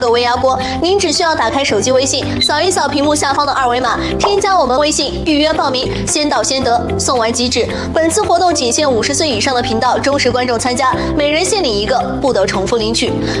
微压锅，您只需要打开手机微信，扫一扫屏幕下方的二维码，添加我们微信预约报名，先到先得，送完即止。本次活动仅限50岁以上的频道忠实观众参加，每人限领1个，不得重复领取。